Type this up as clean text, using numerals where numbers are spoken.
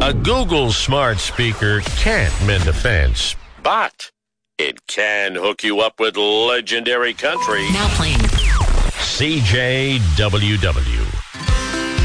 A Google smart speaker can't mend a fence, but it can hook you up with legendary country. Now playing CJWW.